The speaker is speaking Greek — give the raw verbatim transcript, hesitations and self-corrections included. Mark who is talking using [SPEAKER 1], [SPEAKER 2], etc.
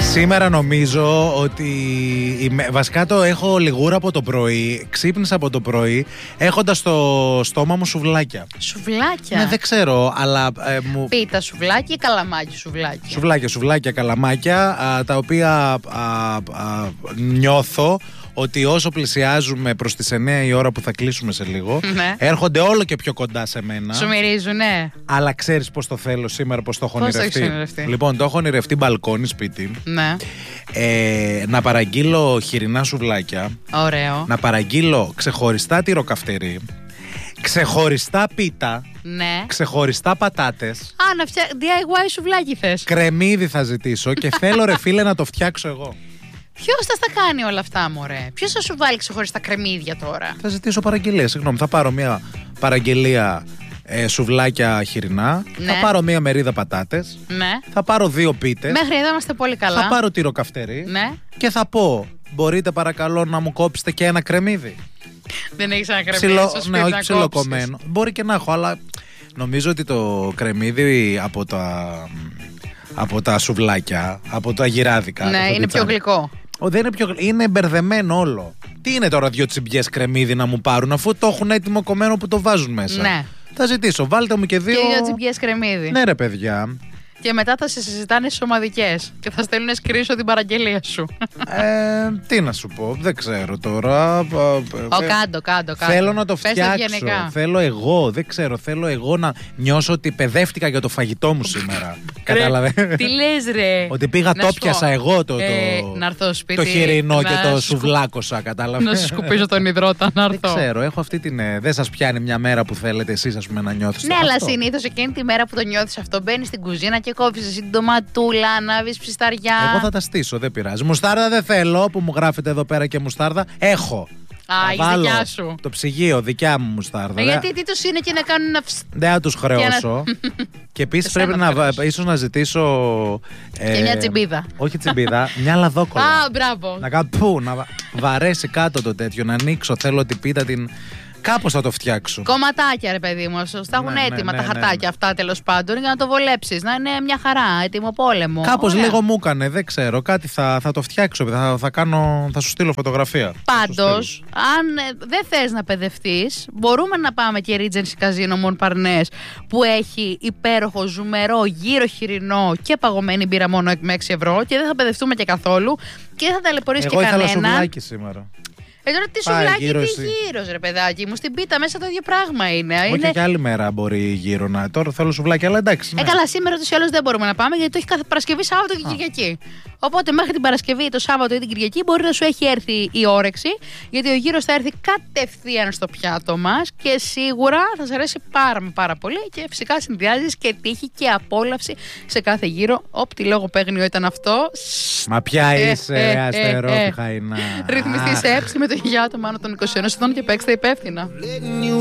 [SPEAKER 1] Σήμερα νομίζω ότι βασικά το έχω λιγούρα από το πρωί. Ξύπνησα από το πρωί έχοντας στο στόμα μου σουβλάκια.
[SPEAKER 2] Σουβλάκια?
[SPEAKER 1] Ναι, δεν ξέρω, αλλά ε, μου...
[SPEAKER 2] Πίτα σουβλάκι ή καλαμάκι σουβλάκια?
[SPEAKER 1] Σουβλάκια, σουβλάκια, καλαμάκια, α, τα οποία α, α, νιώθω ότι όσο πλησιάζουμε προς τις εννιά η ώρα που θα κλείσουμε σε λίγο, ναι, έρχονται όλο και πιο κοντά σε μένα.
[SPEAKER 2] Σου μυρίζουν, ναι.
[SPEAKER 1] Αλλά ξέρεις πώς το θέλω σήμερα, πώς το έχω
[SPEAKER 2] πώς
[SPEAKER 1] ονειρευτεί?
[SPEAKER 2] Το ονειρευτεί?
[SPEAKER 1] Λοιπόν, το έχω ονειρευτεί μπαλκόνι σπίτι.
[SPEAKER 2] Ναι.
[SPEAKER 1] Ε, να παραγγείλω χοιρινά σουβλάκια.
[SPEAKER 2] Ωραίο.
[SPEAKER 1] Να παραγγείλω ξεχωριστά τυροκαυτερί. Ξεχωριστά πίτα.
[SPEAKER 2] Ναι.
[SPEAKER 1] Ξεχωριστά πατάτες.
[SPEAKER 2] Α, να φτιά... ντι άι γουάι σουβλάκι θες?
[SPEAKER 1] Κρεμμύδι θα ζητήσω και θέλω ρε φίλε να το φτιάξω εγώ.
[SPEAKER 2] Ποιος θα στα κάνει όλα αυτά, μωρέ? Ποιος θα σου βάλει ξεχωριστά κρεμμύδια τώρα?
[SPEAKER 1] Θα ζητήσω παραγγελία, συγγνώμη. Θα πάρω μια παραγγελία ε, σουβλάκια χοιρινά. Ναι. Θα πάρω μια μερίδα πατάτες. Ναι. Θα πάρω δύο πίτες.
[SPEAKER 2] Μέχρι εδώ είμαστε πολύ καλά.
[SPEAKER 1] Θα πάρω τυροκαυτερί.
[SPEAKER 2] Ναι.
[SPEAKER 1] Και θα πω, μπορείτε παρακαλώ να μου κόψετε και ένα κρεμμύδι?
[SPEAKER 2] Δεν έχεις ένα κρεμμύδι
[SPEAKER 1] Ψιλο...
[SPEAKER 2] στο σπίτι?
[SPEAKER 1] Ναι, όχι
[SPEAKER 2] να
[SPEAKER 1] ψιλοκομμένο. Μπορεί και να έχω, αλλά νομίζω ότι το κρεμμύδι από τα, από τα σουβλάκια, από τα γυράδικα.
[SPEAKER 2] Ναι, είναι πιο γλυκό.
[SPEAKER 1] Ο, δεν είναι, πιο... είναι μπερδεμένο όλο. Τι είναι τώρα δύο τσιμπιές κρεμμύδι να μου πάρουν, αφού το έχουν έτοιμο κομμένο που το βάζουν μέσα?
[SPEAKER 2] Ναι.
[SPEAKER 1] Θα ζητήσω, βάλτε μου και δύο.
[SPEAKER 2] Και δύο τσιμπιές κρεμμύδι.
[SPEAKER 1] Ναι, ρε παιδιά.
[SPEAKER 2] Και μετά θα σε συζητάνε στις ομαδικές και θα στέλνουν σκρίσο την παραγγελία σου.
[SPEAKER 1] Ε, τι να σου πω, δεν ξέρω τώρα.
[SPEAKER 2] Ο, κάντο, κάντο, κάντο.
[SPEAKER 1] Θέλω να το φτιάξω. Θέλω εγώ, δεν ξέρω. Θέλω εγώ να νιώσω ότι παιδεύτηκα για το φαγητό μου σήμερα. Κατάλαβε?
[SPEAKER 2] Τι λες ρε?
[SPEAKER 1] Ότι πήγα, το πιάσα εγώ το,
[SPEAKER 2] ε,
[SPEAKER 1] το,
[SPEAKER 2] να έρθω σπίτι,
[SPEAKER 1] το χοιρινό και το
[SPEAKER 2] σκου...
[SPEAKER 1] σουβλάκωσα. Κατάλαβε?
[SPEAKER 2] Να σου σκουπίζω τον υδρότα να έρθω.
[SPEAKER 1] Δεν ξέρω, έχω αυτή την. Δεν σας πιάνει μια μέρα που θέλετε εσείς, ας πούμε, να νιώθεις?
[SPEAKER 2] Ναι, αλλά συνήθως εκείνη τη μέρα που το νιώθεις αυτό, μπαίνεις στην κουζίνα και κόβεις εσύ την ντοματούλα, ανάβεις ψισταριά.
[SPEAKER 1] Εγώ θα τα στήσω, δεν πειράζει. Μουστάρδα δεν θέλω, που μου γράφετε εδώ πέρα και μουστάρδα. Έχω.
[SPEAKER 2] Α, η δικιά σου.
[SPEAKER 1] Το ψυγείο, δικιά μου μουστάρδα.
[SPEAKER 2] Ε, γιατί τι τους είναι και να κάνουν να.
[SPEAKER 1] Δεν θα τους χρεώσω. Και, να... και επίσης πρέπει να, ίσως να ζητήσω.
[SPEAKER 2] Ε, και μια τσιμπίδα.
[SPEAKER 1] Όχι τσιμπίδα, μια λαδόκολα.
[SPEAKER 2] Α, μπράβο.
[SPEAKER 1] Να κάνω πού, να βαρέσει κάτω το τέτοιο, να ανοίξω. Θέλω την πίτα την. Κάπως θα το φτιάξω.
[SPEAKER 2] Κομματάκια, ρε παιδί μου. Τα έχουν ναι, έτοιμα ναι, ναι, τα χαρτάκια ναι, ναι. αυτά τέλος πάντων για να το βολέψεις. Να είναι μια χαρά, έτοιμο πόλεμο.
[SPEAKER 1] Κάπως λίγο μου έκανε, δεν ξέρω. Κάτι θα, θα το φτιάξω. Θα, θα, κάνω, θα σου στείλω φωτογραφία.
[SPEAKER 2] Πάντως, αν ε, δεν θες να παιδευτείς, μπορούμε να πάμε και Regency Casino Montparnasse που έχει υπέροχο, ζουμερό, γύρο χοιρινό και παγωμένη μπύρα μόνο με έξι ευρώ και δεν θα παιδευτούμε και καθόλου και δεν θα ταλαιπωρήσει και κανένα.
[SPEAKER 1] Εγώ ήθελα σουβλάκι σήμερα.
[SPEAKER 2] Ε, τώρα τι σουβλάκι, τι γύρος ρε παιδάκι μου. Στην πίτα μέσα το ίδιο πράγμα είναι.
[SPEAKER 1] Όχι
[SPEAKER 2] είναι...
[SPEAKER 1] και άλλη μέρα μπορεί γύρω να. Τώρα θέλω σουβλάκι, αλλά εντάξει. Ναι.
[SPEAKER 2] Ε, καλά, σήμερα ούτως ή άλλως δεν μπορούμε να πάμε γιατί το έχει κάθε Παρασκευή, Σάββατο και Κυριακή. Οπότε μέχρι την Παρασκευή, το Σάββατο ή την Κυριακή μπορεί να σου έχει έρθει η όρεξη. Γιατί ο γύρος θα έρθει κατευθείαν στο πιάτο μας και σίγουρα θα σας αρέσει πάρα πάρα πολύ. Και φυσικά συνδυάζεις και τύχη και απόλαυση σε κάθε γύρο. Όπτι λόγο παίγνιο ήταν αυτό.
[SPEAKER 1] Μα ποια είσαι, αστερόφιχα είναι.
[SPEAKER 2] Ρυθμιστή έψη με το γιάτο μάνο των είκοσι ενός ετών και παίξτε υπεύθυνα.